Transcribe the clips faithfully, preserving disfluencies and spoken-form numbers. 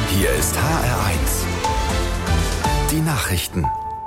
Hier ist H R eins. Die Nachrichten.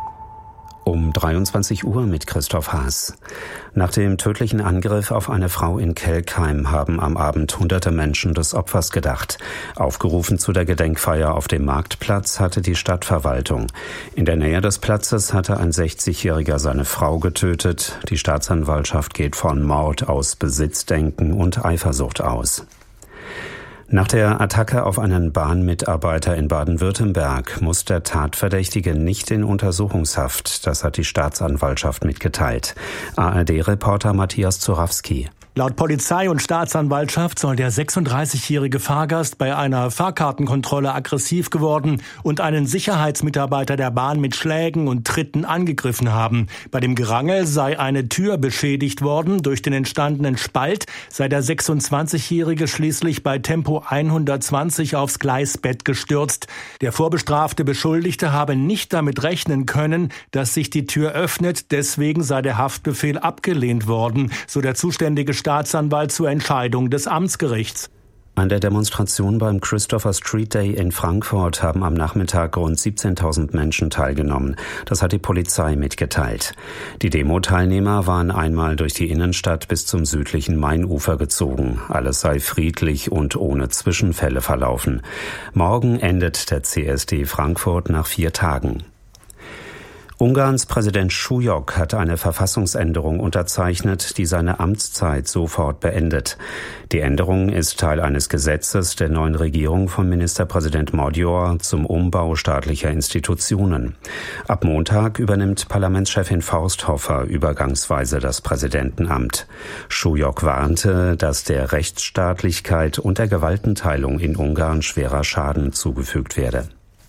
Um dreiundzwanzig Uhr mit Christoph Haas. Nach dem tödlichen Angriff auf eine Frau in Kelkheim haben am Abend hunderte Menschen des Opfers gedacht. Aufgerufen zu der Gedenkfeier auf dem Marktplatz hatte die Stadtverwaltung. In der Nähe des Platzes hatte ein sechzigjähriger seine Frau getötet. Die Staatsanwaltschaft geht von Mord aus Besitzdenken und Eifersucht aus. Nach der Attacke auf einen Bahnmitarbeiter in Baden-Württemberg muss der Tatverdächtige nicht in Untersuchungshaft. Das hat die Staatsanwaltschaft mitgeteilt. A R D-Reporter Matthias Zurawski. Laut Polizei und Staatsanwaltschaft soll der sechsunddreißigjährige Fahrgast bei einer Fahrkartenkontrolle aggressiv geworden und einen Sicherheitsmitarbeiter der Bahn mit Schlägen und Tritten angegriffen haben. Bei dem Gerangel sei eine Tür beschädigt worden. Durch den entstandenen Spalt sei der sechsundzwanzigjährige schließlich bei Tempo hundertzwanzig aufs Gleisbett gestürzt. Der vorbestrafte Beschuldigte habe nicht damit rechnen können, dass sich die Tür öffnet. Deswegen sei der Haftbefehl abgelehnt worden, so der zuständige Staatsanwalt zur Entscheidung des Amtsgerichts. An der Demonstration beim Christopher Street Day in Frankfurt haben am Nachmittag rund siebzehntausend Menschen teilgenommen. Das hat die Polizei mitgeteilt. Die Demo-Teilnehmer waren einmal durch die Innenstadt bis zum südlichen Mainufer gezogen. Alles sei friedlich und ohne Zwischenfälle verlaufen. Morgen endet der C S D Frankfurt nach vier Tagen. Ungarns Präsident Schujok hat eine Verfassungsänderung unterzeichnet, die seine Amtszeit sofort beendet. Die Änderung ist Teil eines Gesetzes der neuen Regierung von Ministerpräsident Magyar zum Umbau staatlicher Institutionen. Ab Montag übernimmt Parlamentschefin Forsthofer übergangsweise das Präsidentenamt. Schujok warnte, dass der Rechtsstaatlichkeit und der Gewaltenteilung in Ungarn schwerer Schaden zugefügt werde.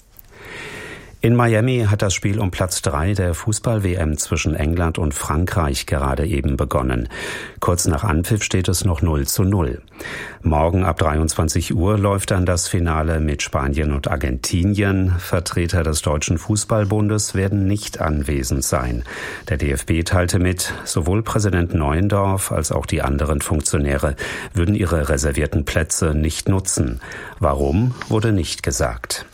In Miami hat das Spiel um Platz drei der Fußball-W M zwischen England und Frankreich gerade eben begonnen. Kurz nach Anpfiff steht es noch null zu null. Morgen ab dreiundzwanzig Uhr läuft dann das Finale mit Spanien und Argentinien. Vertreter des Deutschen Fußballbundes werden nicht anwesend sein. Der D F B teilte mit, sowohl Präsident Neuendorf als auch die anderen Funktionäre würden ihre reservierten Plätze nicht nutzen. Warum, wurde nicht gesagt.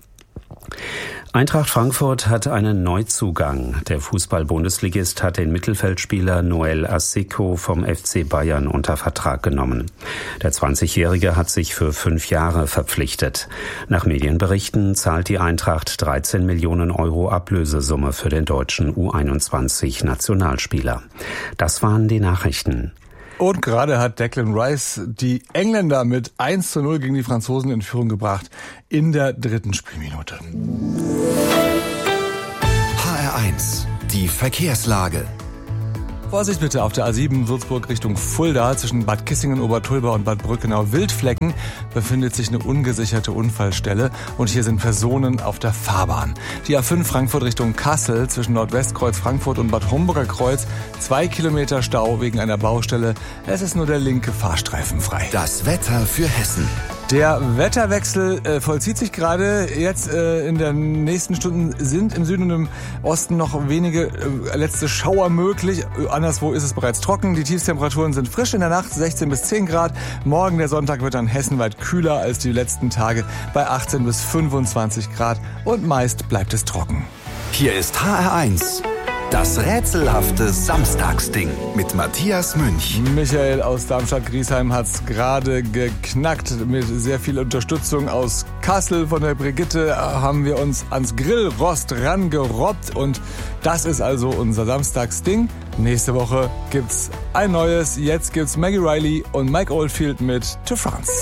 Eintracht Frankfurt hat einen Neuzugang. Der Fußball-Bundesligist hat den Mittelfeldspieler Noel Asiko vom F C Bayern unter Vertrag genommen. Der zwanzigjährige hat sich für fünf Jahre verpflichtet. Nach Medienberichten zahlt die Eintracht dreizehn Millionen Euro Ablösesumme für den deutschen U einundzwanzig Nationalspieler. Das waren die Nachrichten. Und gerade hat Declan Rice die Engländer mit eins zu null gegen die Franzosen in Führung gebracht in der dritten Spielminute. H R eins, die Verkehrslage. Vorsicht bitte auf der A sieben Würzburg Richtung Fulda. Zwischen Bad Kissingen, Obertulba und Bad Brückenau-Wildflecken befindet sich eine ungesicherte Unfallstelle und hier sind Personen auf der Fahrbahn. Die A fünf Frankfurt Richtung Kassel zwischen Nordwestkreuz Frankfurt und Bad Homburger Kreuz. Zwei Kilometer Stau wegen einer Baustelle. Es ist nur der linke Fahrstreifen frei. Das Wetter für Hessen. Der Wetterwechsel äh, vollzieht sich gerade. Jetzt äh, in den nächsten Stunden sind im Süden und im Osten noch wenige äh, letzte Schauer möglich. Anderswo ist es bereits trocken. Die Tiefstemperaturen sind frisch in der Nacht, sechzehn bis zehn Grad. Morgen, der Sonntag, wird dann hessenweit kühler als die letzten Tage bei achtzehn bis fünfundzwanzig Grad. Und meist bleibt es trocken. Hier ist H R eins. Das rätselhafte Samstagsding mit Matthias Münch. Michael aus Darmstadt-Griesheim hat's gerade geknackt. Mit sehr viel Unterstützung aus Kassel von der Brigitte haben wir uns ans Grillrost rangerobbt. Und das ist also unser Samstagsding. Nächste Woche gibt's ein neues. Jetzt gibt's Maggie Riley und Mike Oldfield mit To France.